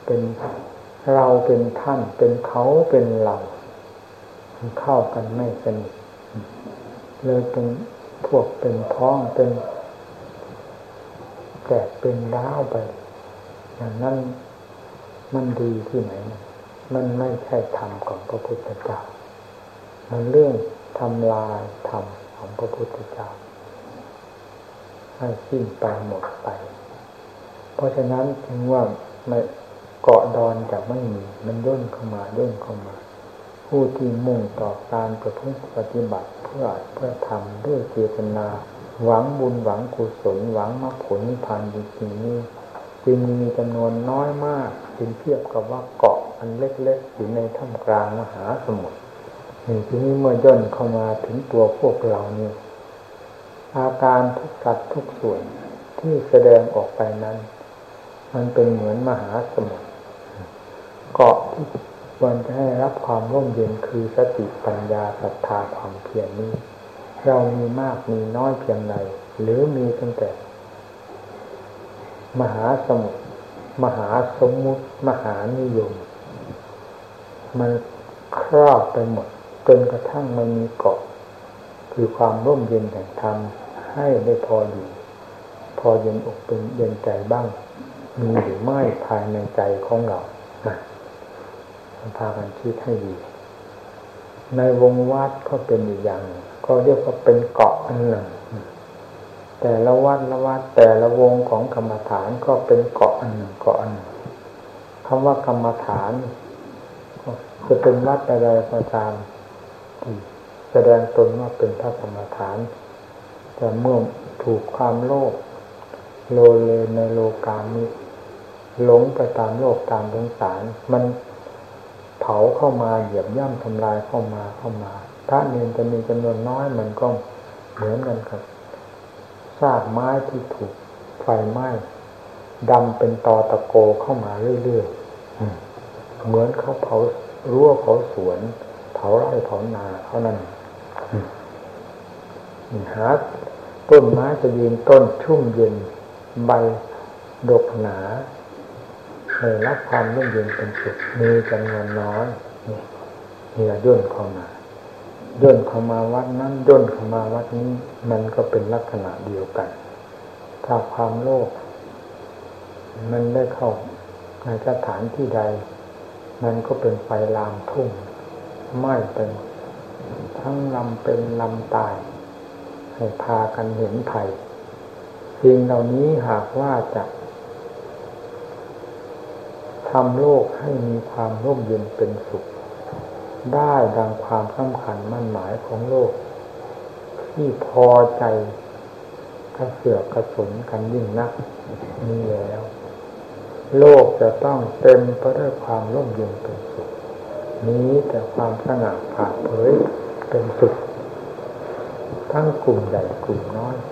เป็นเราเป็นท่านเป็นเขาเป็นเราเข้ากันไม่สนิทเลยเป็นพวกเป็นพ้องเป็นแตกเป็นร้าวไปอย่างนั้นมันดีที่ไหนมันไม่ใช่ธรรมของพระพุทธเจ้ามันเรื่องทำลายธรรมของพระพุทธเจ้าให้สิ้นไปหมดไปเพราะฉะนั้นจึงว่าไม่เกาะดอนจะไม่มีมันย่นเข้ามาผู้ที่มุ่งต่อการประพฤติปฏิบัติเพื่อทำด้วยเจตนาหวังบุญหวังกุศลหวังมรรคผลนิพพานจริงๆนี้จึงมีจำนวนน้อยมากจึงเทียบกับว่าเกาะอันเล็กๆอยู่ในท่ามกลางมหาสมุทรทีนี้เมื่อย่นเข้ามาถึงตัวพวกเราเนี่ยอาการทุกสัดทุกส่วนที่แสดงออกไปนั้นมันเป็นเหมือนมหาสมุทรเกาะที่ควรจะให้รับความร่มเย็นคือสติปัญญาศรัทธาความเพียรนี้เรามีมากมีน้อยเพียงใดหรือมีตั้งแต่มหาสมุทรมหาสมมุติมหานิยมมันครอบไปหมดจนกระทั่งมันมีเกาะคือความร่มเย็นแห่งธรรมให้ได้พออยู่พอเย็นอกเป็นเย็นใจบ้างมีหรือไม่ภายในใจของเราพากันคิดให้ดีในวงวัดก็เป็นอีกอย่างก็เรียกว่าเป็นเกาะอันหนึ่งแต่ละวัดแต่ละวงของกรรมฐานก็เป็นเกาะอันหนึ่งคำว่ากรรมฐานจะเป็นวัดอะไรก็ตามแสดงตนว่าเป็นพระกรรมฐานแต่เมื่อถูกความโลภโลเลในโลกามิหลงไปตามโลกตามสงสารมันเผาเข้ามาเหยียบย่ำทำลายเข้ามาพระเนรจะมีจำนวนน้อยมันก็เหมือนกันครับซากไม้ที่ถูกไฟไหม้ดำเป็นตอตะโกเข้ามาเรื่อยๆเหมือนเขาเผารั้วเผาสวนเผาไร่เผานาเขานั่นหาต้นไม้จะยืนต้นชุ่มเย็นใบดกหนาได้รับความร่มเย็นเป็นสุขมีจำนวนน้อยนี่ละย่นเข้ามาวัดนั้นย่นเข้ามาวัดนี้มันก็เป็นลักษณะเดียวกันถ้าความโลภมันได้เข้าในสถานที่ใดมันก็เป็นไฟลามทุ่งไหม้เป็นทั้งลำเป็นลำตายให้พากันเห็นภัยสิ่งเหล่านี้หากว่าจะทำโลกให้มีความร่มเย็นเป็นสุขได้ดังความสำคัญมั่นหมายของโลกที่พอใจกระเสือกกระสนกันยิ่งนักนี่แล้วโลกจะต้องเต็มไปด้วยความร่มเย็นเป็นสุขนี้แต่ความสง่าผ่าเผยเป็นสุขทั้งกลุ่มใหญ่กลุ่มน้อย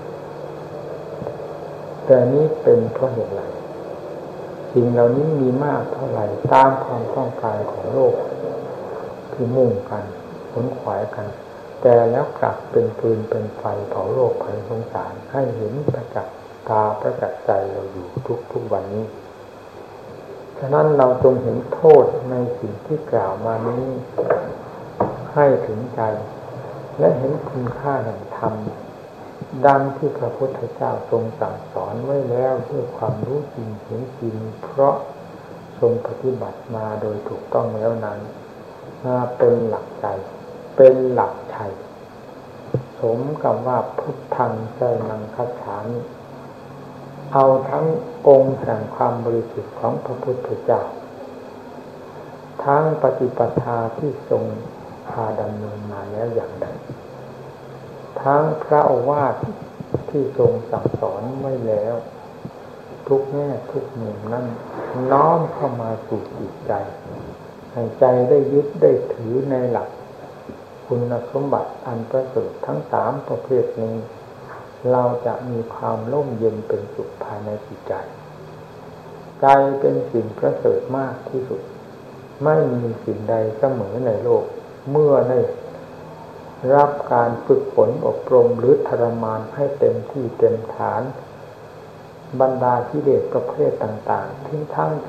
แต่นี้เป็นเพราะเหตุไรสิ่งเหล่านี้มีมากเท่าไหร่ตามความต้องการของโลกที่มุ่งกันขนขวายกันแต่แล้วกลับเป็นปืนเป็นไฟเผาโลกภัยสงสารให้เห็นประจักษ์ตาประจักษ์ใจเราอยู่ทุกวันนี้ฉะนั้นเราจงเห็นโทษในสิ่งที่กล่าวมานี้ให้ถึงใจและเห็นคุณค่าแห่งธรรมดังที่พระพุทธเจ้าทรงสั่งสอนไว้แล้วด้วยความรู้จริงเห็นจริงเพราะทรงปฏิบัติมาโดยถูกต้องแล้วนั้นมาเป็นหลักใจเป็นหลักชัยสมกับว่าพุทธังสรณังคัจฉามิเอาทั้งองค์แห่งความบริสุทธิ์ของพระพุทธเจ้าทั้งปฏิปทาที่ทรงพาดำเนินมาแล้วอย่างใดทั้งพระโอวาทที่ทรงสั่งสอนไว้แล้วทุกแง่ทุกมุมนั้นน้อมเข้ามาสู่จิตใจให้ใจได้ยึดได้ถือในหลักคุณสมบัติอันประเสริฐทั้งสามประเภทนี้เราจะมีความร่มเย็นเป็นสุขภายในจิตใจใจเป็นสิ่งประเสริฐมากที่สุดไม่มีสิ่งใดเสมอในโลกเมื่อได้รับการฝึกฝนอบรมหรือทรมานให้เต็มที่เต็มฐานบรรดากิเลสประเภทต่างๆทั้งที่หยาบ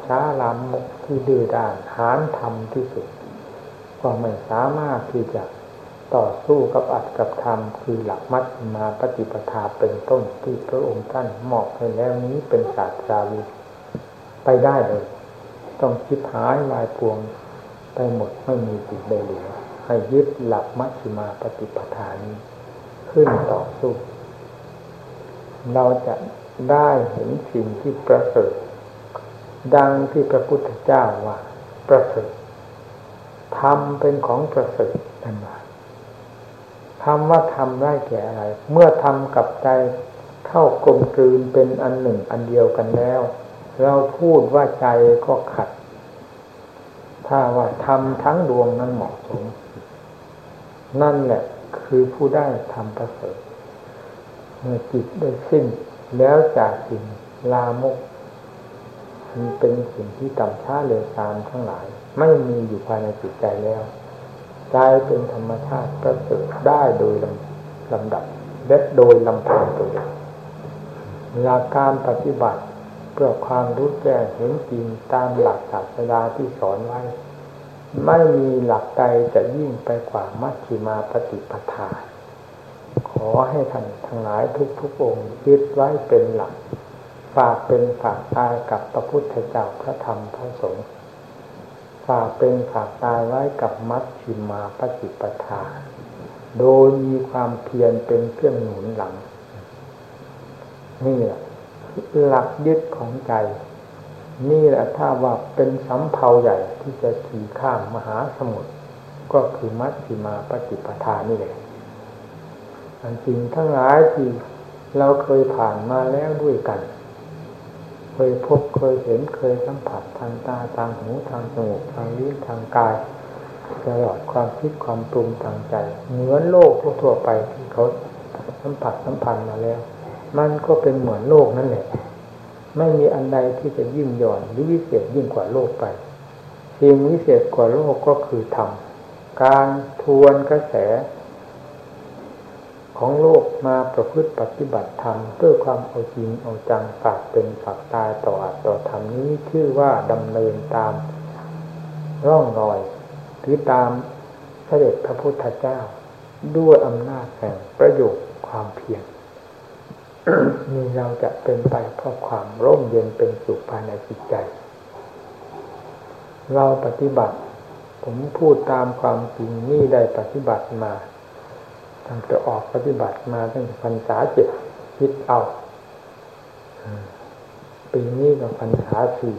ช้าลามกที่ดื้อด้านหาญธรรมที่สุดก็ไม่สามารถที่จะต่อสู้กับอัตกับธรรมคือหลักมัชฌิมาปฏิปทาเป็นต้นที่พระองค์ท่านมอบให้แล้วนี้เป็นศาสตราวุธไปได้เลยต้องชิบหายวายปวงไปหมดไม่มีสิ่งใดเหลือให้ยึดหลักมัชฌิมาปฏิปทานี้ขึ้นต่อสู้เราจะได้เห็นสิ่งที่ประเสริฐดังที่พระพุทธเจ้าว่าประเสริฐธรรมเป็นของประเสริฐนั่นว่าคำว่าธรรมได้แก่อะไรเมื่อธรรมกับใจเข้ากลมกลืนเป็นอันหนึ่งอันเดียวกันแล้วเราพูดว่าใจก็ขัดถ้าว่าธรรมทั้งดวงนั้นเหมาะสมนั่นแหละคือผู้ได้ธรรมประเสริฐเมื่อจิตได้สิ้นแล้วจากสิ่งลามกมันเป็นสิ่งที่ต่ำช้าเลวทรามทั้งหลายไม่มีอยู่ภายในจิตใจแล้วใจเป็นธรรมชาติประเสริฐได้โดยลำดับและโดยลำพังตัวเองหลักการปฏิบัติเพื่อความรู้แจ้งเห็นจริงตามหลักศาสดาที่สอนไว้ไม่มีหลักใดจะยิ่งไปกว่ามัชฌิมาปฏิปทาขอให้ท่านทั้งหลายทุกองค์ยึดไว้เป็นหลักฝากเป็นฝากตายกับพระพุทธเจ้าพระธรรมพระสงฆ์ฝากเป็นฝากตายไว้กับมัชฌิมาปฏิปทาโดยมีความเพียรเป็นเครื่องหนุนหลังนี่แหละหลักยึดของใจนี่แหละถ้าว่าเป็นสำเภาใหญ่ที่จะขี่ข้ามมหาสมุทรก็คือมัชฌิมาปฏิปทานี่แหละอันจริงทั้งหลายที่เราเคยผ่านมาแล้วด้วยกันเคยพบเคยเห็นเคยสัมผัสทางตาทางหูทางจมูกทางลิ้นทางกายตลอดความคิดความปรุงทางใจเหมือนโลกทั่วไปที่เขาสัมผัสสัมพันธ์มาแล้วมันก็เป็นเหมือนโลกนั่นแหละไม่มีอันใดที่จะยิ่งหย่อนหรือวิเศษยิ่งกว่าโลกไปสิ่งวิเศษกว่าโลกก็คือธรรมการทวนกระแสของโลกมาประพฤติปฏิบัติธรรมด้วยความเอาจริงเอาจังฝากเป็นฝากตายต่ออัตต่อธรรมนี้ชื่อว่าดำเนินตามร่องรอยหรือตามเสด็จพระพุทธเจ้าด้วยอำนาจแห่งประโยชน์ความเพียร นี่เราจะเป็นไปเพราะความร่มเย็นเป็นสุขภายในจิตใจเราปฏิบัติผมพูดตามความจริงนี่ได้ปฏิบัติมาตั้งแต่ออกปฏิบัติมาตั้งแต่พรรษา7คิดเอาปีนี้ก็พรรษา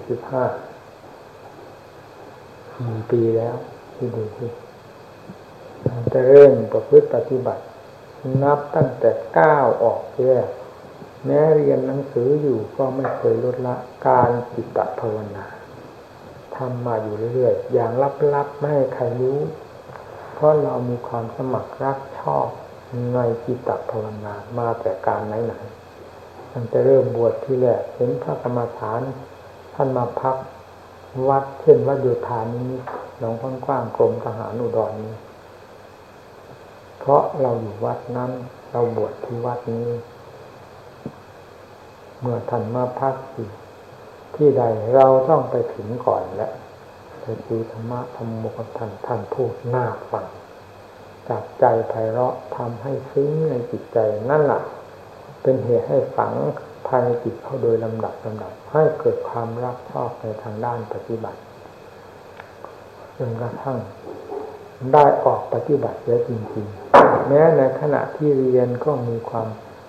45ปีแล้วที่ดูสิแต่เริ่มประพฤติปฏิบัตินับตั้งแต่ก้าวออกแยกแม้เรียนหนังสืออยู่ก็ไม่เคยลดละการจิตภาวนาทำมาอยู่เรื่อยๆอย่างลับๆไม่ให้ใครรู้เพราะเรามีความสมัครรักชอบในจิตภาวนามาแต่การไหนๆมันจะเริ่มบวชที่แรกเห็นพระกรรมฐานท่านมาพักวัดเช่นวัดโยธานี้หนองกว้างๆกรมทหารอุดรนี้เพราะเราอยู่วัดนั้นเราบวชที่วัดนี้เมื่อท่านมาพักที่ใดเราต้องไปถึงก่อนและไปดูธรรมะธรรมโมกับท่านพูดน่าฟังจับใจไพเราะทำให้ซึ้งในจิตใจนั่นแหละเป็นเหตุให้ฝังภายในจิตเขาโดยลำดับให้เกิดความรักชอบในทางด้านปฏิบัติจนกระทั่งได้ออกปฏิบัติแล้วจริงๆแม้ในขณะที่เรียนก็มีความ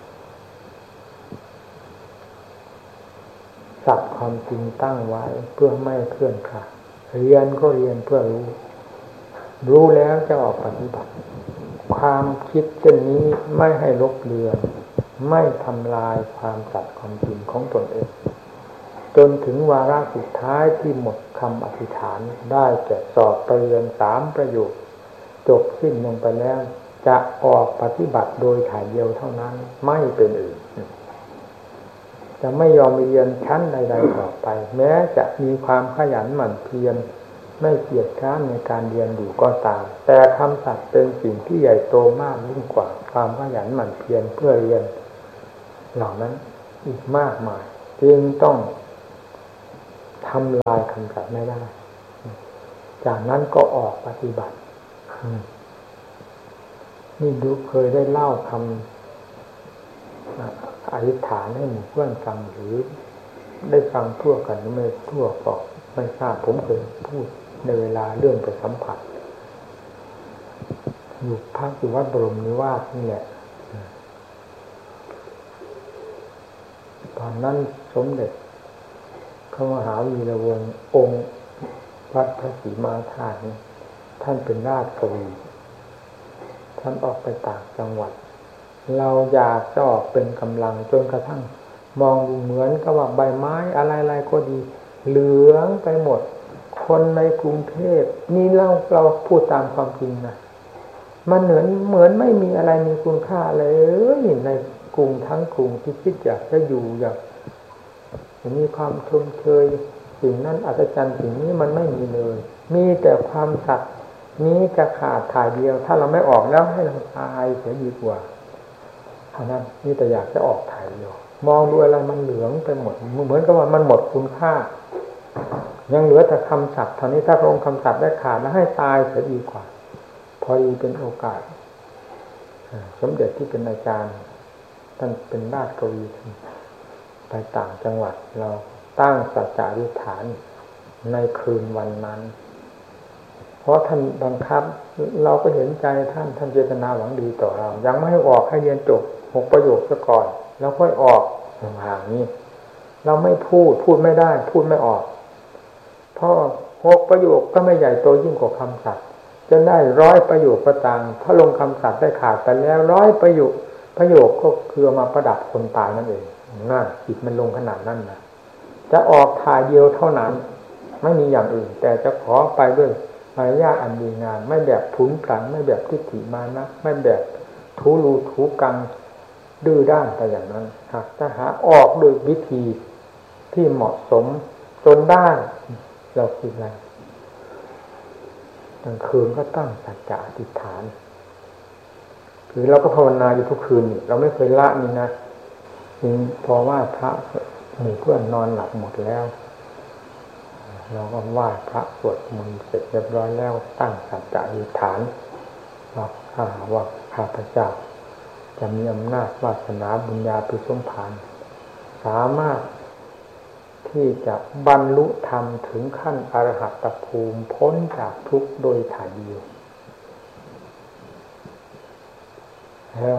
สัตย์ความจริงตั้งไว้เพื่อไม่เคลื่อนคลาดเรียนก็เรียนเพื่อรู้แล้วจะออกปฏิบัติความคิดเช่นนี้ไม่ให้ลบเลือนไม่ทำลายความสัตย์ความจริงของตนเองจนถึงวาระสุดท้ายที่หมดคำอธิษฐานได้แก่สอบประเรียน3ประโยคจบสิ้นลงไปแล้วจะออกปฏิบัติโดยถ่ายเดียวเท่านั้นไม่เป็นอื่นจะไม่ยอมเรียนชั้นใดๆต่อไปแม้จะมีความขยันหมั่นเพียรไม่เกียจคร้านในการเรียนอยู่ก็ตามแต่คำสัตย์เป็นสิ่งที่ใหญ่โตมากยิ่งกว่าความขยันหมั่นเพียรเพื่อเรียนเหล่านั้นอีกมากมายจึงต้องทำลายคำสัตย์ไม่ได้จากนั้นก็ออกปฏิบัตินี่ดูเคยได้เล่าคำอธิษฐานให้หมู่เพื่อนฟังหรือได้ฟังทั่วกันหรือไม่ทั่วก็ไม่ทราบผมเคยพูดในเวลาเรื่องไปสัมผัสอยู่พักอยู่วัดบรมนิวาสนี่แหละตอนนั้นสมเด็จพระมหาวีระวงศ์องค์วัดพระศรีมาธาตุท่านเป็นราชกวีท่านออกไปต่างจังหวัดเราอยากจะออกเป็นกำลังจนกระทั่งมองดูเหมือนกับว่าใบไม้อะไรๆก็ดีเหลืองไปหมดคนในกรุงเทพนี่เราพูดตามความจริงนะมันเหมือนไม่มีอะไรมีคุณค่าเลยในกรุงทั้งกรุงที่คิดอยากจะอยู่อยากมีความชมเชยสิ่งนั้นอัศจรรย์สิ่งนี้มันไม่มีเลยมีแต่ความสัตย์นี้จะขาดถ่ายเดียวถ้าเราไม่ออกแล้วให้เราตายเสียดีกว่าเท่านั้นนี่แต่อยากจะออกถ่ายเดียวมองดูอะไรมันเหลืองไปหมดเหมือนกับว่ามันหมดคุณค่ายังเหลือแต่คำสัตย์เท่านี้ถ้าพระองค์คำสัตย์ได้ขาดแล้วให้ตายเสียดีกว่าพอดีเป็นโอกาสสมเด็จที่เป็นอาจารย์ท่านเป็นราชกวีไปต่างจังหวัดเราตั้งสัจจะอธิษฐานในคืนวันนั้นเพราะท่านบังคับเราก็เห็นใจท่านเจตนาหวังดีต่อเรายังไม่ให้ออกให้เรียนจบ6 ประโยคซะก่อนแล้วค่อยออกอย่างนี้เราไม่พูดไม่ได้พูดไม่ออกเพราะ6 ประโยคก็ไม่ใหญ่โตยิ่งกว่าคำสัตย์จะได้100 ประโยคก็ตามถ้าลงคำสัตย์ได้ขาดไปแล้ว100 ประโยคก็คือมาประดับคนตายนั่นเองน่าจิตมันลงขนาดนั้นนะจะออกถ่ายเดียวเท่านั้นไม่มีอย่างอื่นแต่จะขอไปด้วยมารยาทอันดีงามไม่แบบผุนผลันไม่แบบทิฏฐิมานะไม่แบบถูรูถูกังดื้อด้านไปอย่างนั้นหากจะหาออกโดยวิธีที่เหมาะสมจนได้เราคิดอะไรกลางคืนก็ตั้งสัจจะอธิษฐานคือเราก็ภาวนาอยู่ทุกคืนเราไม่เคยละนี่นะพอว่าพระหมู่เพื่อนนอนหลับหมดแล้วเราก็ไหว้พระสวดมนต์เสร็จเรียบร้อยแล้วตั้งสัจจะอธิษฐานว่าข้าพเจ้าจะมีอำนาจวาสนาบุญญาภิสมภารสามารถที่จะบรรลุธรรมถึงขั้นอรหัตภูมิพ้นจากทุกข์โดยถ่ายเดียวแล้ว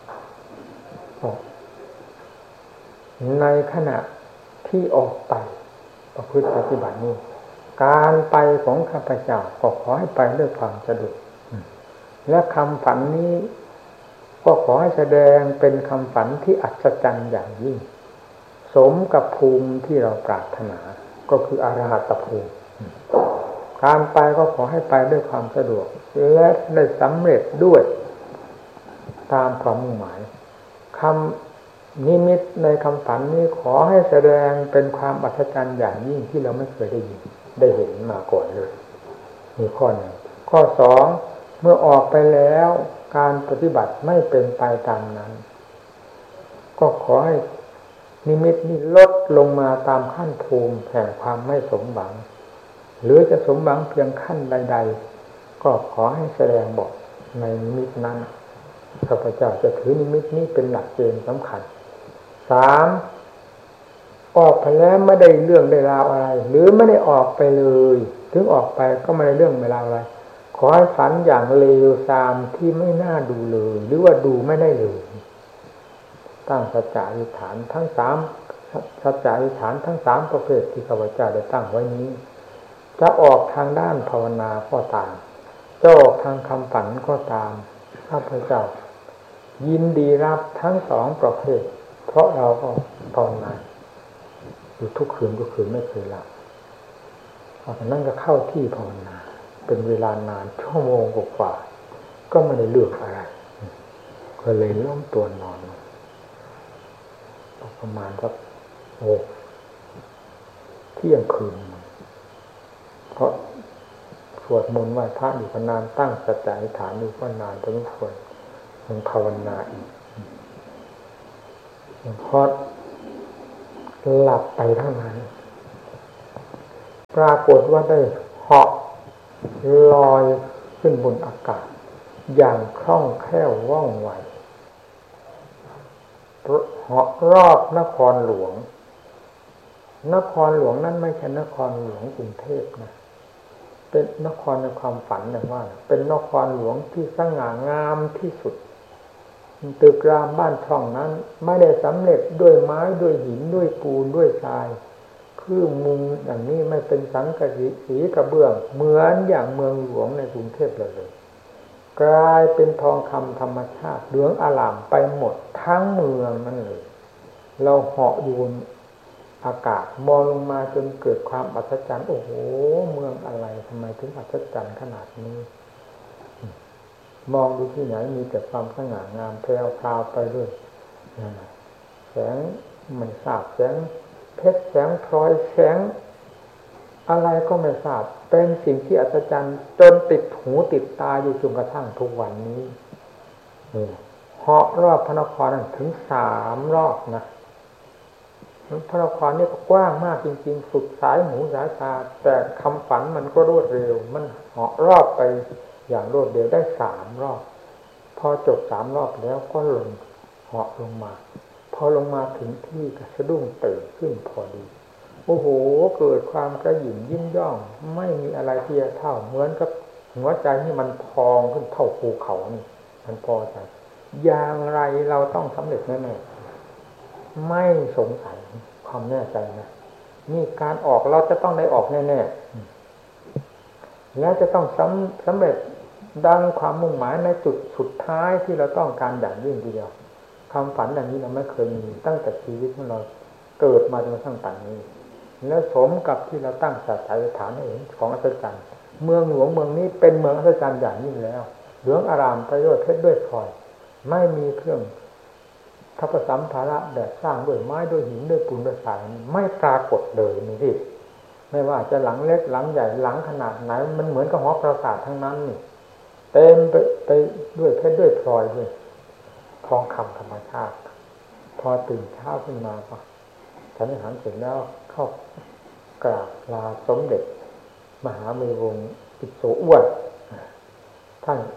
ในขณะที่ออกไปประพฤติปฏิบัตินี้การไปของข้าพเจ้าก็ขอให้ไปด้วยความสะดวกและคำฝันนี้ก็ขอให้แสดงเป็นคำฝันที่อัศจรรย์อย่างยิ่งสมกับภูมิที่เราปรารถนาก็คืออรหัตภูมิการไปก็ขอให้ไปด้วยความสะดวกและได้สำเร็จด้วยตามความมุ่งหมายคำนิมิตในคำฝันนี้ขอให้แสดงเป็นความอัศจรรย์อย่างยิ่งที่เราไม่เคยได้ยินได้เห็นมาก่อนเลยมีข้อหนึ่งข้อสองเมื่อออกไปแล้วการปฏิบัติไม่เป็นไปตามนั้นก็ขอให้นิมิตนี้ลดลงมาตามขั้นภูมิแห่งความไม่สมหวังหรือจะสมหวังเพียงขั้นใดๆก็ขอให้แสดงบอกในนิมิตนั้นข้าพเจ้าจะถือนิมิตนี้เป็นหลักเกณฑ์สำคัญ3ออกไปแล้วไม่ได้เรื่องได้ราวอะไรหรือไม่ได้ออกไปเลยถึงออกไปก็ไม่ได้เรื่องไม่ราวอะไรขอให้ฝันอย่างเลวทรามที่ไม่น่าดูเลยหรือว่าดูไม่ได้เลยตั้งสัจจะอธิษฐานทั้ง3สัจจะอธิษฐานทั้ง3ประเภทที่ข้าพเจ้าได้ตั้งไว้นี้จะออกทางด้านภาวนาก็ตามจะออกทางคำฝันก็ตามข้าพเจ้ายินดีรับทั้ง2ประเภทเพราะเราก็ภาวนาอยู่ทุกคืนไม่เคยละเพราะฉะนั้นก็เข้าที่ภาวนาเป็นเวลานานชั่วโมงกว่าก็ไม่ได้เลือกอะไรก็เลยล้มตัวนอนประมาณสักเที่ยงคืนเพราะสวดมนต์ไหว้พระอยู่นานตั้งสัจจะอธิษฐานอยู่ก็นานพอสมควรยังภาวนาอีกพอหลับไปเท่านั้นปรากฏว่าได้เหาะลอยขึ้นบนอากาศอย่างคล่องแคล่วว่องไวเหาะรอบนครหลวงนครหลวงนั้นไม่ใช่นครหลวงกรุงเทพนะเป็นนครในความฝันอย่างว่าเป็นนครหลวงที่สง่างามที่สุดตึกรามบ้านช่องนั้นไม่ได้สำเร็จด้วยไม้ด้วยหินด้วยปูนด้วยทรายคือมุงอย่างนี้ไม่เป็นสังกะสีกระเบื้องเหมือนอย่างเมืองหลวงในกรุงเทพเลยกลายเป็นทองคำธรรมชาติเหลืองอร่ามไปหมดทั้งเมืองนั่นเลยเราเหาะอยู่บนอากาศมองลงมาจนเกิดความอัศจรรย์โอ้โหเมืองอะไรทำไมถึงอัศจรรย์ขนาดนี้มองดูที่ไหนมีแต่ความสง่างามแพรวพราวไปด้วยแสงไม่ทราบแสงเพชรแสงพลอยแสงอะไรก็ไม่ทราบเป็นสิ่งที่อัศจรรย์จนติดหูติดตาอยู่จนกระทั่งทุกวันนี้เหาะรอบพระนครถึง3 รอบนะพระนครนี่ก็กว้างมากจริงๆสุดสายหูสายตาแต่คำฝันมันก็รวดเร็วมันเหาะรอบไปอย่างรวดเร็วได้3 รอบพอจบ3 รอบแล้วก็ลงเหาะลงมาพอลงมาถึงที่ก็สะดุ้งตื่นขึ้นพอดีโอ้โหเกิดความกระหยิ่มยิ่งย่องไม่มีอะไรที่จะเท่าเหมือนกับหัวใจนี่มันพองขึ้นเท่าภูเขานี่มันพอใจอย่างไรเราต้องสำเร็จแน่ๆไม่สงสัยความแน่ใจนะนี่การออกเราจะต้องได้ออกแน่ๆแล้วจะต้องสำเร็จดังความมุ่งหมายในจุดสุดท้ายที่เราต้องการอย่างยิ่งทีเดียวความฝันอย่างนี้เราไม่เคยมีตั้งแต่ชีวิตของเราเกิดมาจนกระทั่งปัจจุบันนี้แล้วสมกับที่เราตั้งสัจจะฐานให้เห็นของอัศจรรย์เมืองหลวงเมืองนี้เป็นเมืองอัศจรรย์อย่างยิ่งแล้วเหลืองอารามไปด้วยเพชรด้วยพลอยไม่มีเครื่องทัพสัมภาระแบบสร้างด้วยไม้ด้วยหินด้วยปูนด้วยทรายไม่ปรากฏเลยนี่สิไม่ว่าจะหลังเล็กหลังใหญ่หลังขนาดไหนมันเหมือนกับหอปราสาททั้งนั้นนี่เต็มไปด้วยเพชรด้วยพลอยด้วยทองคำธรรมชาติพอตื่นเช้าขึ้นมาก็ฉันอาหารเสร็จแล้วเข้ากราบลาสมเด็จมหาเมรุวงศ์อิโสอ้วนท่าน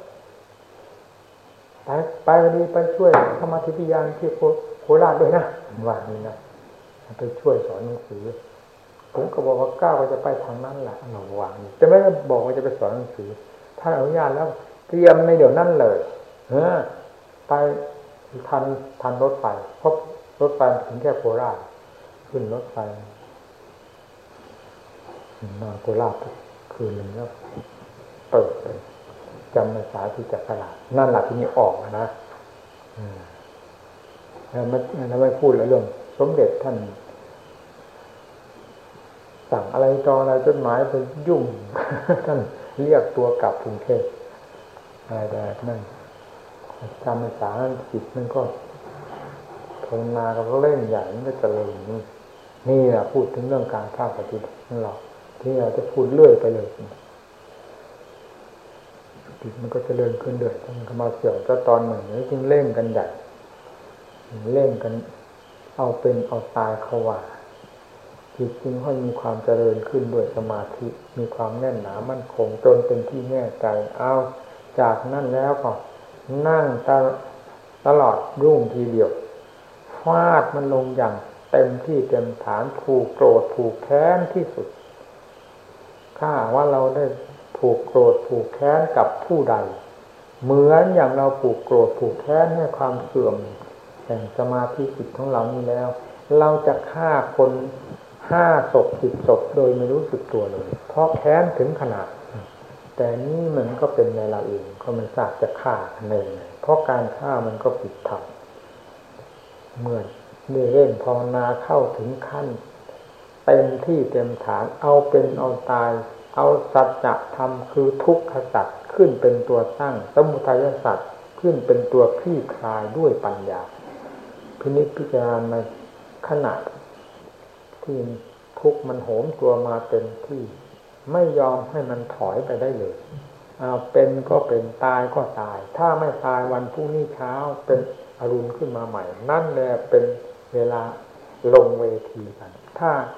ไปวันนี้ไปช่วยธรรมธิปยานที่โคราชด้วยนะว่านี้นะไปช่วยสอนหนังสือผมก็บอกว่าก้าวจะไปทางนั้นแหละหนูวางจะไม่ได้บอกว่าจะไปสอนหนังสือท่านอนุญาตแล้วเตรียมในเดี๋ยวนั้นเลยไปทันรถไฟเพราะรถไฟถึงแค่โคราชขึ้นรถไฟนอนโคราชคืนหนึ่งแล้วเปิดเลยจำภาษาที่จักรานั่นแหละที่นี่ออกนะแล้วไม่พูดแล้วเรื่องสมเด็จท่านสั่งอะไรต่ออะไรจดหมายไปยุ่งท่านเรียกตัวกลับกรุงเทพอะไรแบบนั้นจำภาษาจิตมันก็ภาวนากับเล่นใหญ่มันก็เจริญนี่แหละพูดถึงเรื่องการภาคปฏิบัติของเราที่เราจะพูดเลื่อยไปเลยจิตมันก็เจริญขึ้นเรื่อยมันมาเสื่อมก็ตอนหนึ่งนี่จึงเล่นกันใหญ่เล่นกันเอาเป็นเอาตายเข้าว่าจิตจึงค่อยมีความเจริญขึ้นด้วยสมาธิมีความแน่นหนามั่นคงจนเป็นที่แน่ใจเอาจากนั้นแล้วก็นั่งตลอดรุ่งทีเดียวฟาดมันลงอย่างเต็มที่เต็มฐานผูกโกรธผูกแค้นที่สุดถ้าว่าเราได้ผูกโกรธผูกแค้นกับผู้ใดเหมือนอย่างเราผูกโกรธผูกแค้นให้ความเสื่อมแห่งสมาธิจิตของเรานี้แล้วเราจะฆ่าคน5 ศพ10 ศพโดยไม่รู้สึกตัวเลยเพราะแค้นถึงขนาดแต่นี่มันก็เป็นในเราเองก็ไม่ทราบจะฆ่าในเพราะการฆ่ามันก็ผิดธรรมเมื่อเร่งภาวนาเข้าถึงขั้นเต็มที่เต็มฐานเอาเป็นเอาตายเอาสัจธรรมคือทุกขสัจขึ้นเป็นตัวตั้งสมุทัยสัจขึ้นเป็นตัวคลี่คลายด้วยปัญญาพินิจพิจารณาในขณะที่ทุกข์มันโหมตัวมาเต็มที่ไม่ยอมให้มันถอยไปได้เลยเป็นก็เป็นตายก็ตายถ้าไม่ตายวันพรุ่งนี้เช้าเป็นอรุณขึ้นมาใหม่นั่นแหละเป็นเวลาลงเวทีกันถ้า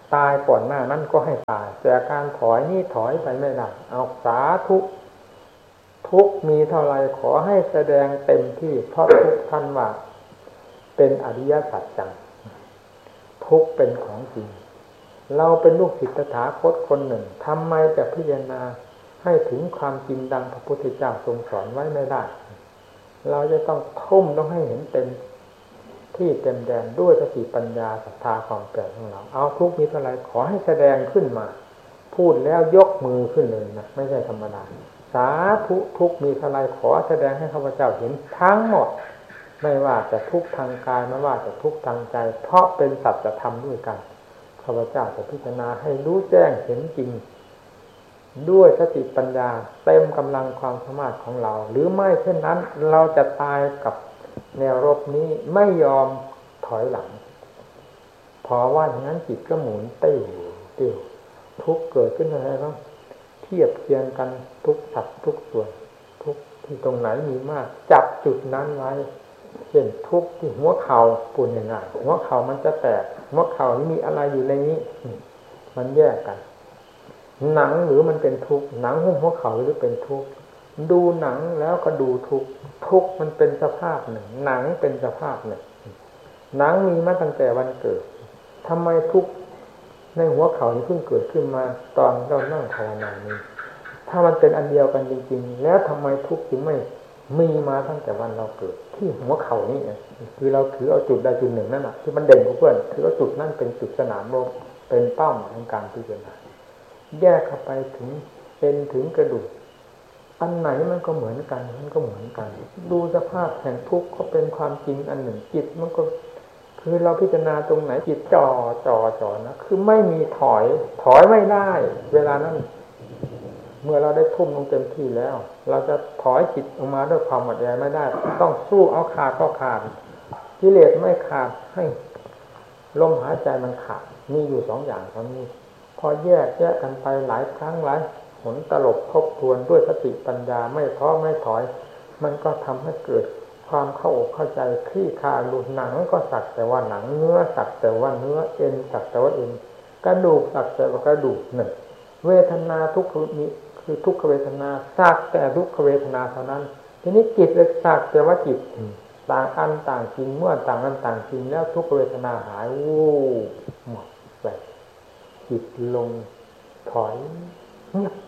ตายก่อนหน้านั้นก็ให้ตายแต่การถอยนี่ถอยไปไม่ได้เอาสาธุทุกมีเท่าไรขอให้แสดงเต็มที่เพราะทุกท่านว่าเป็นอริยสัจจังทุกเป็นของจริงเราเป็นลูกศิษย์ตถาคตคนหนึ่งทำไมจะพิจารณาให้ถึงความจริงดังพระพุทธเจ้าทรงสอนไว้ไม่ได้เราจะต้องทุ่มต้องให้เห็นเต็มที่เต็มแดนด้วยสติปัญญาศรัทธาความเปลี่ยนของเราเอาทุกมีเท่าไรขอให้แสดงขึ้นมาพูดแล้วยกมือขึ้นเลยนะไม่ใช่ธรรมดาสาธุทุกมีเท่าไรขอแสดงให้ข้าพเจ้าเห็นทั้งหมดไม่ว่าจะทุกทางกายไม่ว่าจะทุกทางใจเพราะเป็นสัจธรรมด้วยกันข้าพเจ้าจะพิจารณาให้รู้แจ้งเห็นจริงด้วยสติปัญญาเต็มกำลังความสามารถของเราหรือไม่เช่นนั้นเราจะตายกับแนวรบนี้ไม่ยอมถอยหลังพอว่าอย่างนั้นจิตก็หมุนติ้วติ้วทุกเกิดขึ้นอะไรบ้างเทียบเคียงกันทุกสัดทุกส่วนทุกที่ตรงไหนมีมากจับจุดนั้นไว้เช่นทุกที่หัวเข่าปูนง่ายๆหัวเข่ามันจะแตกหัวเข่านี่มีอะไรอยู่ในนี้มันแยกกันหนังหรือมันเป็นทุกข์หนังหุ้มหัวเข่าหรือเป็นทุกข์ดูหนังแล้วก็ดูทุกข์ทุกข์มันเป็นสภาพหนึ่งหนังเป็นสภาพหนึ่งหนังมีมาตั้งแต่วันเกิดทำไมทุกข์ในหัวเข่านี่เพิ่งเกิดขึ้นมาตอนเรานั่งภาวนานี้ถ้ามันเป็นอันเดียวกันจริงๆแล้วทำไมทุกข์จึงไม่มีมาตั้งแต่วันเราเกิดที่หัวเข่านี่คือเราถือเอาจุดใดจุดหนึ่งนั่นแหละที่มันเด่นกว่าเพื่อนถือเอาจุดนั่นเป็นจุดสนามรบเป็นเป้าหมายของการพิจารณาแยกเข้าไปถึงเป็นถึงกระดูกอันไหนมันก็เหมือนกันมันก็เหมือนกันดูสภาพแห่งทุกข์ก็เป็นความจริงอันหนึ่งจิตมันก็คือเราพิจารณาตรงไหนจิตจ่อนะคือไม่มีถอยไม่ได้เวลานั้นเมื่อเราได้ทุ่มลงเต็มที่แล้วเราจะถอยจิตออกมาด้วยความหมดแรงไม่ได้ต้องสู้เอาขาดก็ขาดกิเลสไม่ขาดให้ลมหายใจมันขาดมีอยู่สองอย่างเท่านี้พอแยกกันไปหลายครั้งหลายหนตลบทบทวนด้วยสติปัญญาไม่ท้อไม่ถอยมันก็ทำให้เกิดความเข้าอกเข้าใจคลี่คลายรูหนังก็สักแต่ว่าหนังเนื้อสักแต่ว่าเนื้อเอ็นสักแต่ว่าเอ็นกระดูกสักแต่ว่ากระดูกหนึ่งเวทนาทุกขนี้คือทุกขเวทนาสักแต่ทุกขเวทนาเท่านั้นทีนี้จิตเลยสักแต่ว่าจิตต่างอันต่างจริงเมื่อต่างอันต่างจริงแล้วทุกขเวทนาหายวูบหมดไปจิตลงถอยเงียบ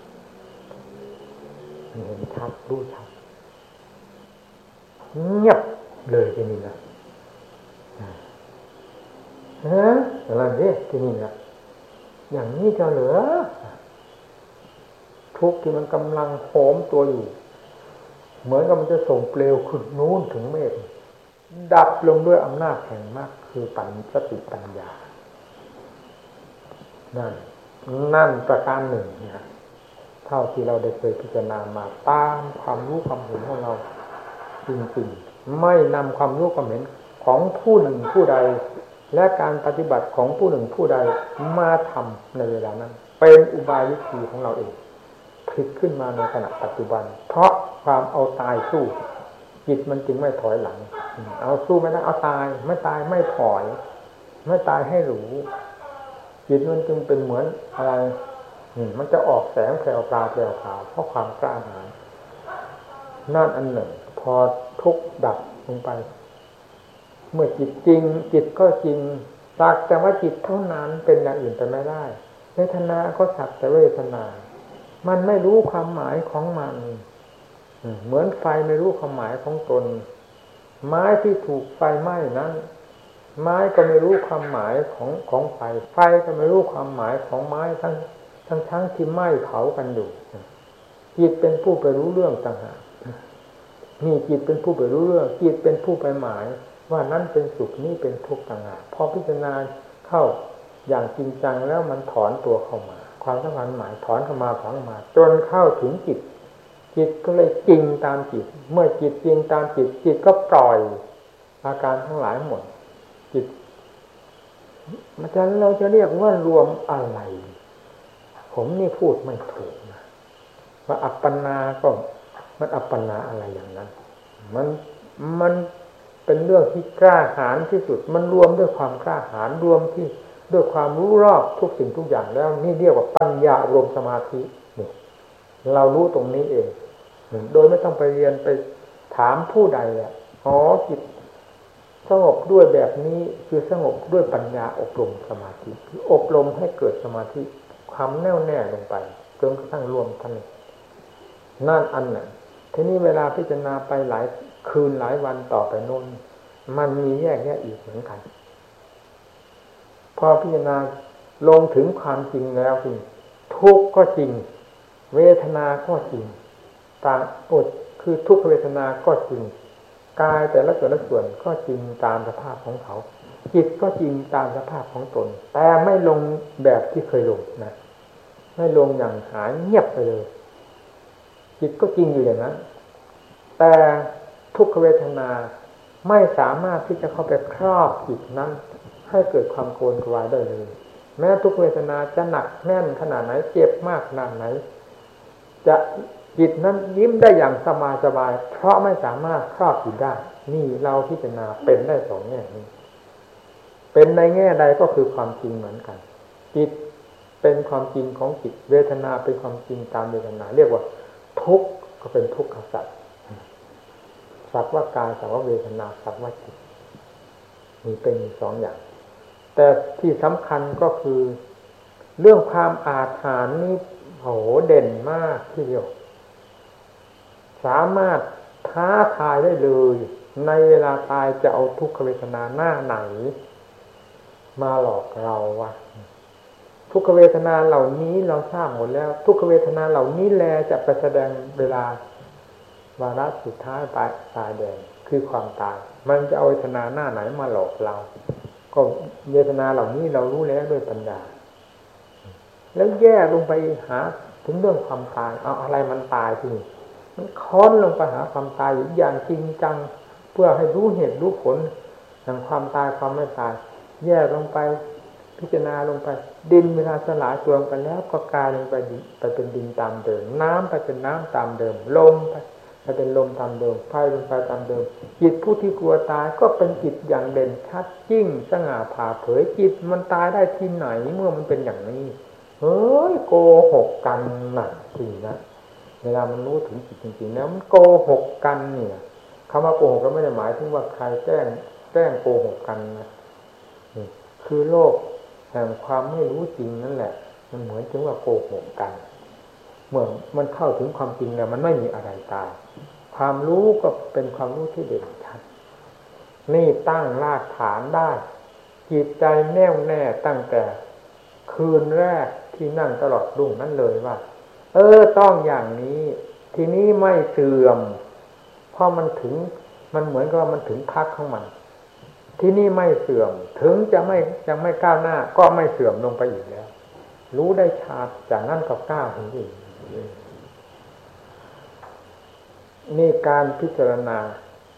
เห็นชัดรู้ชัดเงียบเลยทีนี้นะอะไรเนี่ยทีนี้นะอย่างนี้จะเหลือทุกข์ที่มันกำลังโหมตัวอยู่เหมือนกับมันจะส่งเปลวขึ้นนู้นถึงเมฆดับลงด้วยอำนาจแห่งมรรคคือปัญสติปัญญานั่นประการหนึ่งนะเท่าที่เราได้เคยพิจารณามาตามความรู้ความเห็นของเราจริงๆไม่นำความรู้ความเห็นของผู้หนึ่งผู้ใดและการปฏิบัติของผู้หนึ่งผู้ใดมาทำในเวลานั้นเป็นอุบายวิธีของเราเองผิดขึ้นมาในขณะปัจจุบันเพราะความเอาตายสู้จิตมันจึงไม่ถอยหลังเอาสู้ไม่ได้เอาตายไม่ตายไม่ถอยไม่ตายให้รู้จิตมันจึงเป็นเหมือนอะไรมันจะออกแสงแผ่วพราวเพราะความกล้าหาญนั่นอันหนึ่งพอทุกข์ดับลงไปเมื่อจิตจริงจิตก็จริงสักแต่ว่าจิตเท่านั้นเป็นอย่างอื่นไปไม่ได้เวทนาก็สักแต่เวทนามันไม่รู้ความหมายของมันเหมือนไฟไม่รู้ความหมายของตนไม้ที่ถูกไฟไหม้นั้นไม้ก็ไม่รู้ความหมายของไฟไฟก็ไม่รู้ความหมายของไม้ทั้งที่ไหม้เผากันอยู่จิตเป็นผู้ไปรู้เรื่องต่างหากนี่จิตเป็นผู้ไปรู้เรื่องจิตเป็นผู้ไปหมายว่านั้นเป็นสุขนี่เป็นทุกข์ต่างหากพอพิจารณาเข้าอย่างจริงจังแล้วมันถอนตัวเข้ามาความสัมพันธ์หมายถอนเข้ามาถอนเข้ามาจนเข้าถึงจิตก็เลยจริงตามจิตเมื่อจิตจริงตามจิตก็ปล่อยอาการทั้งหลายหมดจิตมันจะเราจะเรียกว่ารวมอะไรผมนี่พูดไม่ถูกนะว่าอัปปนาก็มันอัปปนาอะไรอย่างนั้นมันเป็นเรื่องที่กล้าหาญที่สุดมันรวมด้วยความกล้าหาญรวมที่ด้วยความรู้รอบทุกสิ่งทุกอย่างแล้วนี่เรียกว่าปัญญาอบรมสมาธินี่เรารู้ตรงนี้เองโดยไม่ต้องไปเรียนไปถามผู้ใดอ่ะอ๋อจิตสงบด้วยแบบนี้คือสงบด้วยปัญญาอบรมสมาธิคืออบรมให้เกิดสมาธิความแน่วแน่ลงไปจนกระทั่งรวมทั้งนั่นอันนั้นทีนี้เวลาพิจารณาไปหลายคืนหลายวันต่อไปโน้นมันมีแยกแยะอีกเหมือนกันพอพิจารณาลงถึงความจริงแล้วจริงทุกข์ก็จริงเวทนาก็จริงต่างคือทุกขเวทนาก็จริงกายแต่ละส่วนก็จริงตามสภาพของเขาจิตก็จริงตามสภาพของตนแต่ไม่ลงแบบที่เคยลงนะไม่ลงอย่างหายเงียบไปเลยจิตก็จริงอยู่อย่างนั้นแต่ทุกขเวทนาไม่สามารถที่จะเข้าไปครอบจิตนั้นให้เกิดความโกรธกวายได้เลยแม้ทุกเวทนาจะหนักแน่นขนาดไหนเจ็บมากขนาดไหนจะจิตนั้นยิ้มได้อย่างสบายเพราะไม่สามารถครอบจิตได้นี่เราพิจารณาเป็นได้สองแง่นี้เป็นในแง่ใดก็คือความจริงเหมือนกันจิตเป็นความจริงของจิตเวทนาเป็นความจริงตามเวทนาเรียกว่าทุกข์ก็เป็นทุกขสัจสักว่ากายสักว่าเวทนาสักว่าจิตมีเป็นสองอย่างแต่ที่สำคัญก็คือเรื่องความอาถรรพ์นี่โหเด่นมากทีเดียวสามารถท้าทายได้เลยในเวลาตายจะเอาทุกขเวทนาหน้าไหนมาหลอกเราวะทุกขเวทนาเหล่านี้เราทราบหมดแล้วทุกขเวทนาเหล่านี้แลจะไปแสดงเวลาวาระสุดท้ายตายแดงคือความตายมันจะเอาเวทนาหน้าไหนมาหลอกเราก็เวทนาเหล่านี้เรารู้แล้วด้วยปัญญาแล้วแยกลงไปหาถึงเรื่องความตายเอาอะไรมันตายที่นี่มันค้นลงไปหาความตายอย่างจริงจังเพื่อให้รู้เหตุรู้ผลอย่างความตายความไม่ตายแยกลงไปพิจารณาลงไปดินเวลาสลายตัวไปแล้วก็กลายลงไปเป็นดินตามเดิมน้ำไปเป็นน้ำตามเดิมลมไปเป็นลมตามเดิมไฟลงไปตามเดิมจิตผู้ที่กลัวตายก็เป็นจิตอย่างเด่นชัดยิ่งสง่าผ่าเผยจิตมันตายได้ที่ไหนเมื่อมันเป็นอย่างนี้เฮ้ยโกหกกันหนักจริงนะเวลามันรู้ถึงจิตจริงๆแล้วมันโกหกกันเนี่ยคำว่าโกหกก็ไม่ได้หมายถึงว่าใครแกล้งโกหกกันนะคือโลกแห่งความไม่รู้จริงนั่นแหละมันเหมือนถึงว่าโกหกกันเมื่อมันเข้าถึงความจริงแล้วมันไม่มีอะไรตายความรู้ก็เป็นความรู้ที่เด่นชัดนี่ตั้งรากฐานได้จิตใจแน่วแน่ตั้งแต่คืนแรกที่นั่งตลอดรุ่งนั้นเลยว่าต้องอย่างนี้ทีนี้ไม่เสื่อมเพราะมันเหมือนกับมันถึงพักของมันที่นี่ไม่เสื่อมถึงจะไม่ก้าวหน้าก็ไม่เสื่อมลงไปอีกแล้วรู้ได้ชัดจากนั้นก็ก้าวถึงอีกนี่การพิจารณา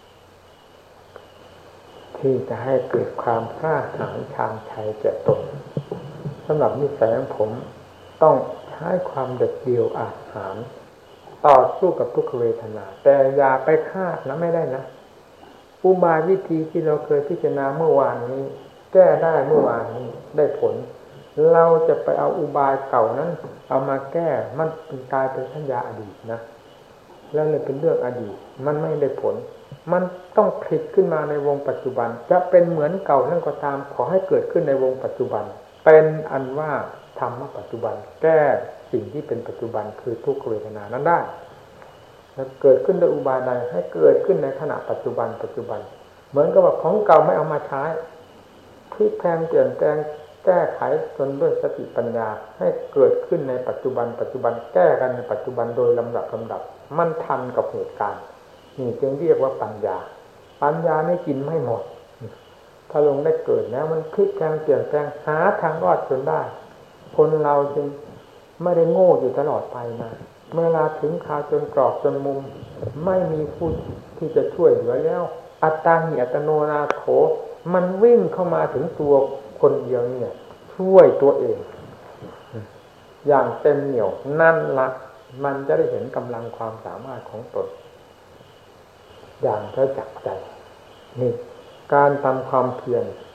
ที่จะให้เกิดความกล้าหาญชาญชัยแก่ตนสำหรับนิสัยของผมต้องใช้ความเด็ดเดี่ยวอาจหาญต่อสู้กับทุกขเวทนาแต่อย่าไปคาดนะไม่ได้นะอุบายวิธีที่เราเคยพิจารณาเมื่อวานนี้แก้ได้เมื่อวานนี้ได้ผลเราจะไปเอาอุบายเก่านั้นเอามาแก้มันกลายเป็นสัญญาอดีตนะแล้วเลยเป็นเรื่องอดีตมันไม่ได้ผลมันต้องผลิตขึ้นมาในวงปัจจุบันจะเป็นเหมือนเก่านั่นก็ตามขอให้เกิดขึ้นในวงปัจจุบันเป็นอันว่าธรรมะปัจจุบันแก้สิ่งที่เป็นปัจจุบันคือทุกขเวทนานั้นได้แล้วเกิดขึ้นโดยอุบายใดให้เกิดขึ้นในขณะปัจจุบันเหมือนกับว่าของเก่าไม่เอามาใช้พลิกแพลงเปลี่ยนแปลงแก้ไขจนด้วยสติปัญญาให้เกิดขึ้นในปัจจุบันแก้กันในปัจจุบันโดยลำดับมันทันกับเหตุการณ์นี่จึงเรียกว่าปัญญานี่กินไม่หมดถ้าลงได้เกิดแล้วมันพลิกแพลงเปลี่ยนแปลงหาทางรอดจนได้คนเราจึงไม่ได้โง่อยู่ตลอดไปนะเมื่อเวลาถึงคราวจนกรอบจนมุมไม่มีผู้ที่จะช่วยเหลือแล้วอัตตาหิอัตโนนาโถมันวิ่งเข้ามาถึงตัวคนเดียวเนี่ยช่วยตัวเองอย่างเต็มเหนี่ยวนั่นละมันจะได้เห็นกำลังความสามารถของตนอย่างประจักษ์ใจนี่การทำความเพียร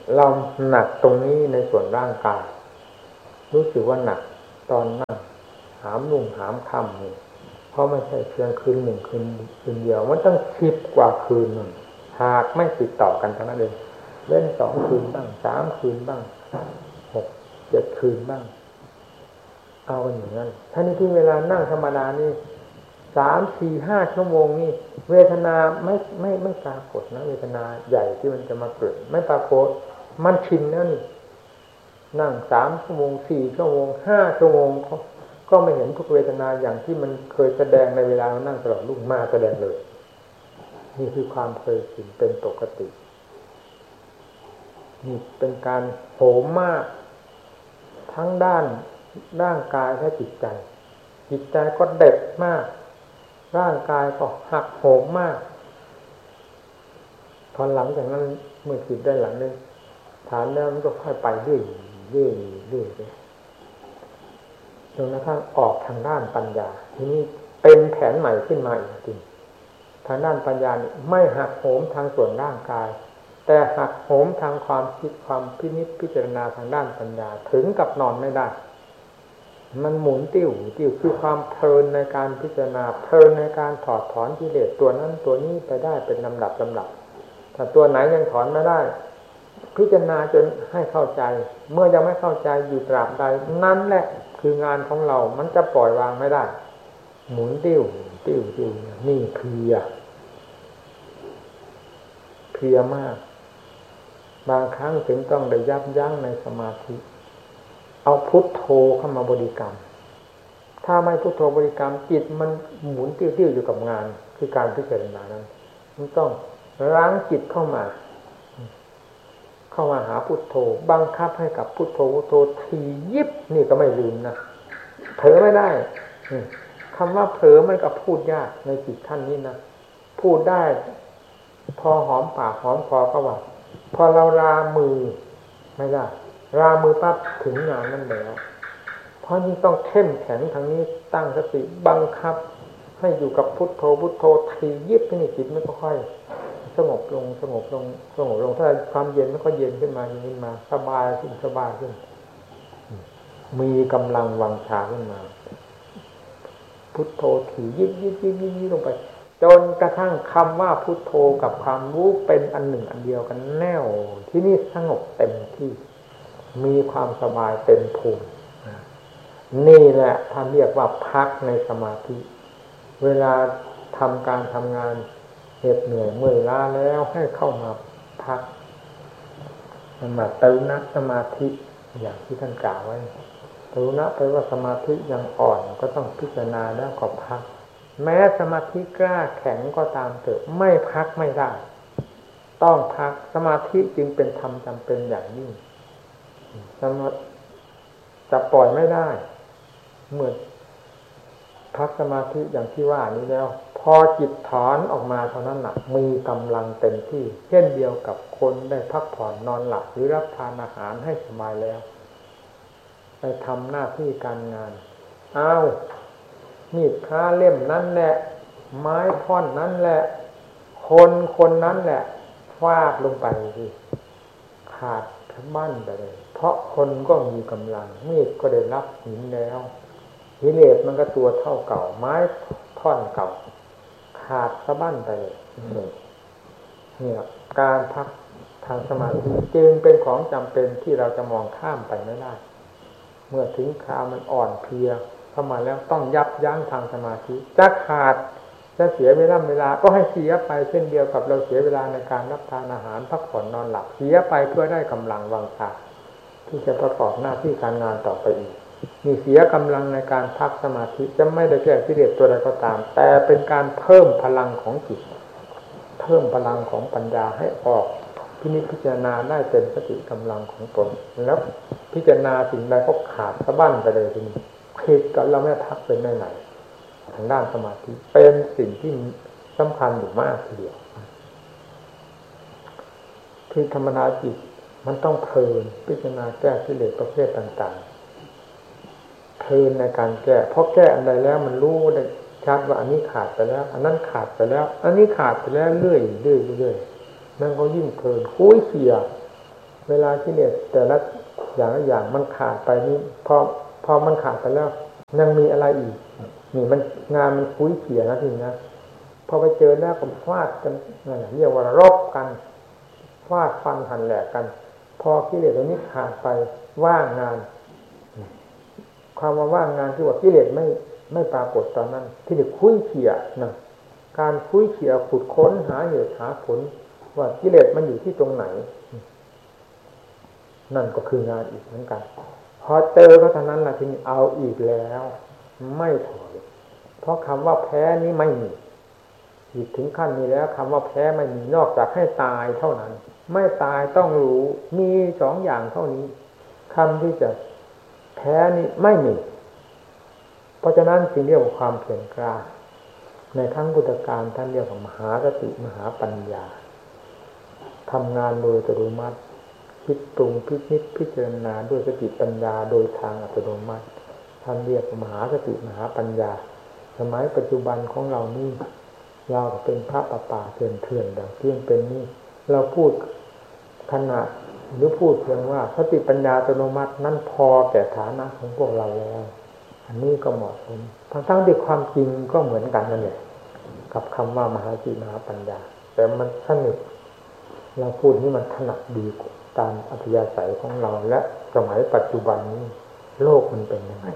เราหนักตรงนี้ในส่วนร่างกายรู้สึกว่าหนักตอนนั่งหามลุ่งหามค่ำนี่เพราะไม่ใช่เพียงคืนหนึ่งคืนเดียวมันต้อง10 กว่าคืนหนึ่งหากไม่ติดต่อกันทั้งนั้นเองเล่น2 คืนบ้าง3 คืนบ้าง6 7 คืนบ้างเอากันอย่างนั้นท่านี้ที่เวลานั่งธรรมดานี่3 4 5 ชั่วโมงนี่เวทนาไม่ปรากฏนะเวทนาใหญ่ที่มันจะมาเกิดไม่ปรากฏมันชินแล้วนี่นั่ง3 ชั่วโมง4 ชั่วโมง5 ชั่วโมงก็ไม่เห็นทุกเวทนาอย่างที่มันเคยแสดงในเวลานั่งตลอดรุ่งมาแสดงเลยนี่คือความเคยชินเป็นปกตินี่เป็นการโหมมากทั้งด้านร่างกายและจิตใจจิตใจก็เด็ดมากร่างกายก็หักโหมมากพอหลังจากนั้นเมื่อจิตได้หลังนึงฐานแล้วมันก็ค่อยไปเรื่อยจนกระทั่งออกทางด้านปัญญาทีนี้เป็นแผนใหม่ขึ้นมาอีกทีทางด้านปัญญาไม่หักโหมทางส่วนร่างกายแต่หักโหมทางความคิดความพินิจพิจารณาทางด้านปัญญาถึงกับนอนไม่ได้มันหมุนติ้วคือความเพลินในการพิจารณาเพลินในการถอดถอนกิเลสตัวนั้นตัวนี้ไปได้เป็นลำดับถ้าตัวไหนยังถอนไม่ได้พิจารณาจนให้เข้าใจเมื่อยังไม่เข้าใจอยู่ตราบใดนั่นแหละคืองานของเรามันจะปล่อยวางไม่ได้หมุนติ้วนี่เพลียมากบางครั้งถึงต้องได้ยับยั้งในสมาธิเอาพุทโธเข้ามาบริกรรมถ้าไม่พุทโธบริกรรมจิตมันหมุนติ้วอยู่กับงานคือการพิจารณานั้นมันต้องล้างจิตเข้ามาหาพุทโธบังคับให้กับพุทโธทียิบนี่ก็ไม่ลืมนะเผลอไม่ได้คำว่าเผลอมันก็พูดยากในจิตท่านนี้นะพูดได้พอหอมปากหอมคอก็ว่าพอเรารามือไม่ได้รามือปั๊บถึงงานนั่นแล้วเพราะนี่ต้องเข้มแข็งทางนี้ตั้งสติบังคับให้อยู่กับพุทโธทียิบนี่จิตมันก็ค่อยสงบลงถ้าความเย็นมันก็เย็นขึ้นมาสบายขึ้นมีกำลังวังชาขึ้นมาพุทโธถี่ยิบลงไปจนกระทั่งคำว่าพุทโธกับความรู้เป็นอันหนึ่งอันเดียวกันแน่วที่นี่สงบเต็มที่มีความสบายเต็มภูมินี่แหละท่านเรียกว่าพักในสมาธิเวลาทำการทำงานเหน็ดเหนื่อยเมื่อยล้าแล้วให้เข้ามาพักมาตรุณสมาธิอย่างที่ท่านกล่าวไว้ตรุณะแปลว่าสมาธิยังอ่อนก็ต้องพิจารณาแล้วก็พักแม้สมาธิกล้าแข็งก็ตามเถอะไม่พักไม่ได้ต้องพักสมาธิจึงเป็นธรรมจำเป็นอย่างยิ่งจะปล่อยไม่ได้เมื่อพักสมาธิอย่างที่ว่านี้แล้วพอจิตถอนออกมาเท่านั้นน่ะมีกำลังเต็มที่เช่นเดียวกับคนได้พักผ่อนนอนหลับหรือรับทานอาหารให้สบายแล้วไปทำหน้าที่การงานมีดค้าเล่มนั้นแหละไม้ท่อนนั้นแหละคนนั้นแหละฟาดลงไปสิขาดทั้งบ้านไปเลยเพราะคนก็มีกำลังมีดก็ได้รับหินแล้วกิเลสมันก็ตัวเท่าเก่าไม้ท่อนเก่าขาดสะบั้นไปเลยเนี่ยการพักทางสมาธิจึงเป็นของจำเป็นที่เราจะมองข้ามไปไม่ได้เมื่อถึงคราวมันอ่อนเพลียเข้ามาแล้วต้องยับยั้งทางสมาธิจะขาดจะเสียเวลาก็ให้เสียไปเช่นเดียวกับเราเสียเวลาในการรับทานอาหารพักผ่อนนอนหลับเสียไปเพื่อได้กำลังวังชาที่จะประกอบหน้าที่การงานต่อไปอีกมีเสียกำลังในการพักสมาธิจะไม่ได้แก้กิเลสตัวใดก็ตามแต่เป็นการเพิ่มพลังของจิตเพิ่มพลังของปัญญาให้ออกพินิจพิจารณาได้เต็มสติกำลังของตนแล้วพิจารณาสิ่งใดก็ขาดสะบั้นไปเลยทีนี้ผิดกับเราไม่พักเป็นไหนทางด้านสมาธิเป็นสิ่งที่สำคัญอยู่มากทีเดียวคือธรรมดาจิตมันต้องเพลินพิจารณาแก้กิเลสประเภทต่างๆเพลินในการแก้เพราะแก้อันใดแล้วมันรู้ได้ชัดว่าอันนี้ขาดไปแล้วอันนั้นขาดไปแล้วอันนี้ขาดไปแล้วเรื่อยนั่นก็ยิ่งเพลินคุ้ยเสียเวลากิเลสแต่ละอย่างละอย่างมันขาดไปนี่พอมันขาดไปแล้วยังมีอะไรอีกนี่มันงานมันคุ้ยเขี่ยนะทีนะพอไปเจอหน้าก็ฟาดกันนั่นเรียกว่ารบกันฟาดฟันหันแหลกกันพอกิเลสตัวนี้ขาดไปว่างงานความว่าว่างงานที่ว่ากิเลสไม่ปรากฏตอนนั้นที่เรียกคุ้ยเขี่ยนะการคุ้ยเขี่ยขุดค้นหาเหตุหาผลว่ากิเลสมันอยู่ที่ตรงไหนนั่นก็คืองานอีกเหมือนกันพอเจอก็เท่านั้นนะทีนี้เอาอีกแล้วไม่ถอยเพราะคำว่าแพ้นี้ไม่มีอีกถึงขั้นนี้แล้วคำว่าแพ้ไม่มีนอกจากให้ตายเท่านั้นไม่ตายต้องรู้มีสองอย่างเท่านี้คำที่จะแพ้นี้ไม่มีเพราะฉะนั้นจึงเรียกว่าความเพียรกล้าในครั้งพุทธกาลท่านเรียกว่ามหาสติมหาปัญญาทำงานโดยอัตโนมัติคิดปรุงพิจิตรพิจารณาด้วยสติปัญญาโดยทางอัตโนมัติท่านเรียกมหาสติมหาปัญญาสมัยปัจจุบันของเรานี่เราเป็นพระป่าเถื่อนดังที่เป็นนี่เราพูดขนาดหรือพูดเพียงว่าสติปัญญาอัตโนมัตินั้นพอแก่ฐานะของพวกเราแล้วอันนี้ก็เหมาะสมทั้งที่ความจริงก็เหมือนกันนั่นแหละกับคำว่ามหาสติมหาปัญญาแต่มันสนิทเราพูดนี่มันถนัดดีตามอัธยาศัยของเราและสมัยปัจจุบันนี้โลกมันเป็นยังไง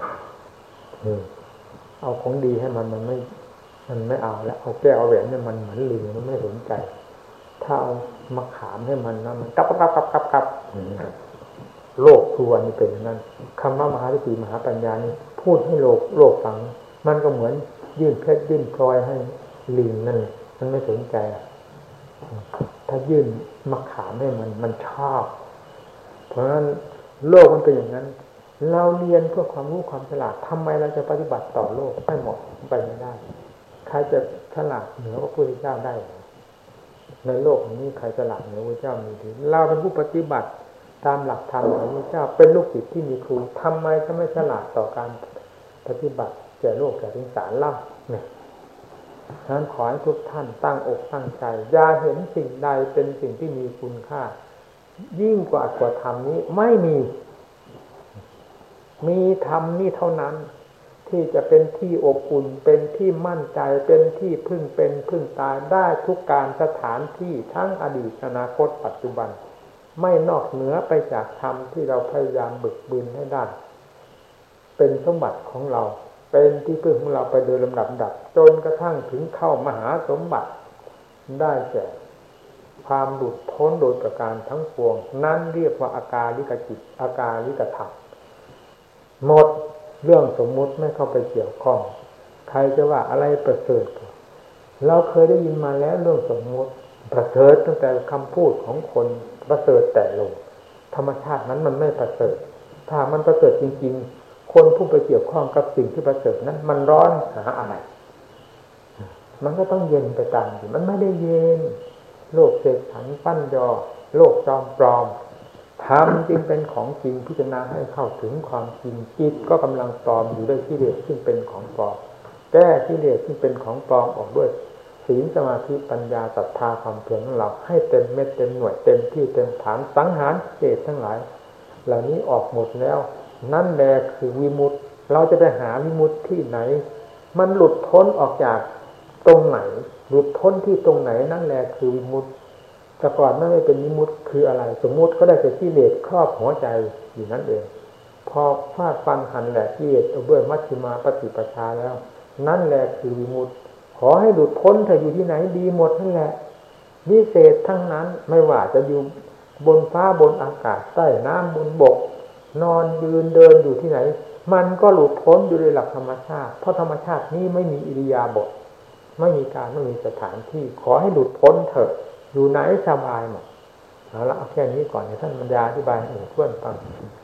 เอาของดีให้มันไม่เอาแล้วเอาแก้วเอาแหวนเนี่ยมันเหมือนลิงมันไม่สนใจถ้าเอามะขามให้มันนะมันกับโลกทัวนี่เป็นอย่างนั้นคำว่ามหาสติมหาปัญญานี่พูดให้โลกฟังมันก็เหมือนยื่นเพชรยื่นพลอยให้ลิงนั่นมันไม่สนใจถ้ายื่นมะขามให้มันชอบเพราะฉะนั้นโลกมันเป็นอย่างนั้นเราเรียนเพื่อความรู้ความฉลาดทำไมเราจะปฏิบัติต่อโลกไม่เหมาะไปไม่ได้ใครจะฉลาดเหนือพระพุทธเจ้าได้ในโลกนี้ใครฉลาดเหนือพระพุทธเจ้ามีดีเราเป็นผู้ปฏิบัติตามหลักธรรมของพระพุทธเจ้าเป็นลูกศิษย์ที่มีครูทำไมจะไม่ฉลาดต่อการปฏิบัติแก่โลกแก่สงสารเล่าเนี่ยฉะนั้นขอให้ทุกท่านตั้งอกตั้งใจอย่าเห็นสิ่งใดเป็นสิ่งที่มีคุณค่ายิ่งกว่าธรรมนี้ไม่มีธรรมนี้เท่านั้นที่จะเป็นที่อบอุ่นเป็นที่มั่นใจเป็นที่พึ่งตายได้ทุกการสถานที่ทั้งอดีตอนาคตปัจจุบันไม่นอกเหนือไปจากธรรมที่เราพยายามบึกบืนให้ได้เป็นสมบัติของเราเป็นที่พึ่งของเราไปโดยลำดับจนกระทั่งถึงเข้ามหาสมบัติได้แก่ความหลุดพ้นโดยประการทั้งปวงนั้นเรียกว่าอากาลิกจิตอากาลิกธรรมหมดเรื่องสมมุติไม่เข้าไปเกี่ยวข้องใครจะว่าอะไรประเสริฐเราเคยได้ยินมาแล้วเรื่องสมมุติประเสริฐตั้งแต่คำพูดของคนประเสริฐแต่ลงธรรมชาตินั้นมันไม่ประเสริฐถ้ามันประเสริฐจริงๆคนผู้ไปเกี่ยวข้องกับสิ่งที่ประเสริฐนั้นมันร้อนหาอะไรมันก็ต้องเย็นไปตามสิมันไม่ได้เย็นโลกเสกสรรปั้นยอโลกจอมปลอมธรรมจริงเป็นของจริงพิจารณาให้เข้าถึงความจริงจิตก็กำลังปลอมอยู่ด้วยกิเลสซึ่งเป็นของปลอมแก้กิเลสซึ่งเป็นของปลอมออกด้วยศีลสมาธิปัญญาศรัทธาความเพียรของเราให้เต็มเม็ดเต็มหน่วยเต็มที่เต็มฐานสังหารกิเลสทั้งหลายเหล่านี้ออกหมดแล้วนั่นแหละคือวิมุตติเราจะไปหาวิมุตติที่ไหนมันหลุดพ้นออกจากตรงไหนหลุดพ้นที่ตรงไหนนั่นแหละคือวิมุตติแต่ก่อนไม่เป็นวิมุตติคืออะไรสมมุติก็ได้แต่กิเลสครอบหัวใจอยู่นั่นเองพอฟาดฟันหันแหละกิเลสเอาด้วยมัชฌิมาปฏิปทาแล้วนั่นแหละคือวิมุตติขอให้หลุดพ้นเธออยู่ที่ไหนดีหมดนั่นแหละวิเศษทั้งนั้นไม่ว่าจะอยู่บนฟ้าบนอากาศใต้น้ำบนบกนอนยืนเดินอยู่ที่ไหนมันก็หลุดพ้นอยู่ในหลักธรรมชาติเพราะธรรมชาตินี้ไม่มีอิริยาบถไม่มีการไม่มีสถานที่ขอให้หลุดพ้นเถอะอยู่ไหนสบายหมดเอาละเอาแค่นี้ก่อนให้ท่านบรรยายอธิบายให้เพื่อนฟัง